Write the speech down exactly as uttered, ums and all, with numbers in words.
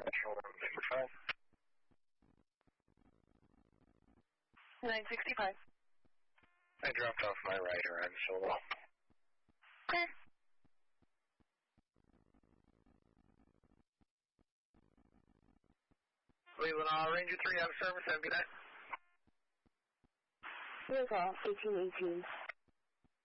nine sixty-five. I dropped off my rider on Solo. Okay. Cleveland, uh, Ranger three out of service. Have a good night. Vehicle eighteen eighteen.